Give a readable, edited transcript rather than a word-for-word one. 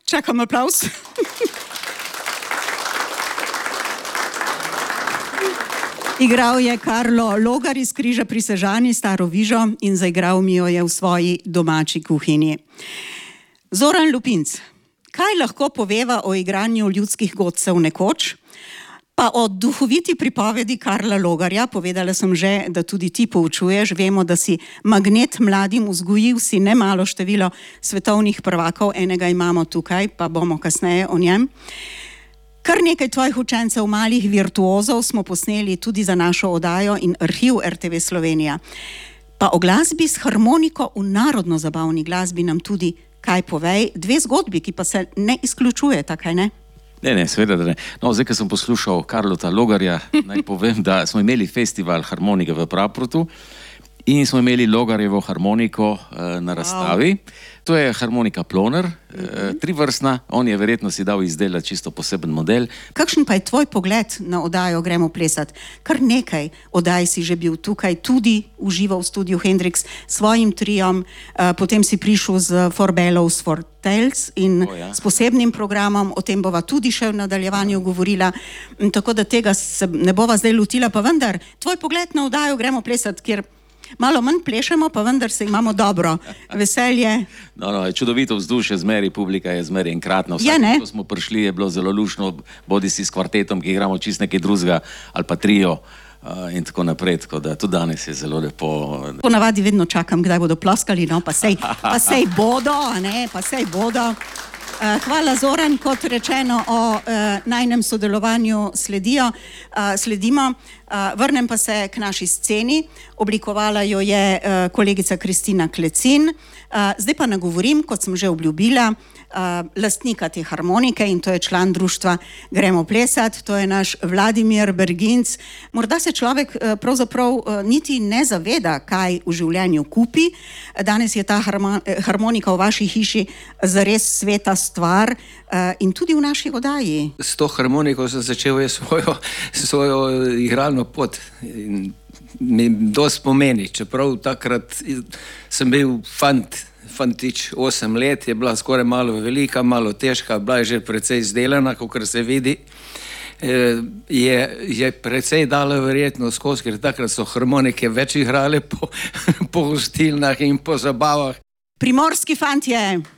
Čakam aplavz. Igral je Karlo Logar iz Križa pri Sežani, Staro Vižo, in zaigral mi jo je v svoji domači kuhinji. Zoran Lupinc, kaj lahko poveva o igranju ljudskih godcev nekoč? Pa o duhoviti pripovedi Karla Logarja, povedala sem že, da tudi ti poučuješ, vemo, da si magnet mladim, vzgojil si nemalo število svetovnih prvakov, enega imamo tukaj, pa bomo kasneje o njem. Kar nekaj tvojih učencev, malih virtuozov, smo posneli tudi za našo oddajo in arhiv RTV Slovenija. Pa o glasbi s harmoniko v narodno-zabavni glasbi nam tudi kaj povej, dve zgodbi, ki pa se ne izključujeta, kaj ne? Ne, seveda, da ne. No, zdaj, ko sem poslušal Karlota Logarja, naj povem, da smo imeli festival harmonike v Praprotu in smo imeli Logarjevo harmoniko na razstavi. To je harmonika Ploner, trivrstna, on je verjetno si dal izdelati čisto poseben model. Kakšen pa je tvoj pogled na oddajo Gremo plesat? Kar nekaj oddaj si že bil tukaj, tudi užival v studiu Hendrix s svojim triom, potem si prišel z For Bellows for Tales in s posebnim programom, o tem bova tudi še v nadaljevanju govorila, tako da tega se ne bova zdaj lotila, pa vendar, tvoj pogled na oddajo Gremo plesat, kjer malo manj plešemo, pa vendar se imamo dobro, veselje. No, čudovito vzdušje, zmeri publika je zmeri enkratna. Vsake, ko smo prišli, je bilo zelo lušno, bodi si s kvartetom, ki igramo čist nekaj drugega, ali pa trio in tako naprej, tako da tudi danes je zelo lepo. Ponavadi vedno čakam, kdaj bodo ploskali, no, pa sej bodo, ne, pa sej bodo. Hvala, Zoran, kot rečeno, o najnem sodelovanju sledimo. Vrnem pa se k naši sceni. Oblikovala jo je kolegica Kristina Klecin. Zdaj pa nagovorim, kot sem že obljubila, lastnika te harmonike, in to je član društva Gremo plesat, to je naš Vladimir Berginc. Morda se človek pravzaprav niti ne zaveda, kaj v življenju kupi. Danes je ta harmonika v vaši hiši zares sveta stvar in tudi v naši oddaji. S to harmoniko sem začel svojo igralno pot in mi dosti pomeni, čeprav takrat sem bil fantič, 8 let, je bila skoraj malo velika, malo težka, bila je že precej izdelana, kakor se vidi. Je precej dala verjetno skozi, ker takrat so harmonike več igrale po gostilnah in po zabavah. Primorski fantje!